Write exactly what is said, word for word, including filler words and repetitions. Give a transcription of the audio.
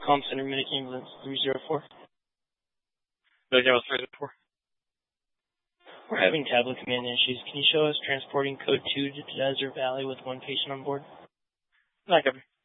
Calm Center Medic Ambulance three zero four. Medic Ambulance three zero four. We're having tablet command issues. Can you show us transporting code two to Desert Valley with one patient on board? I copy.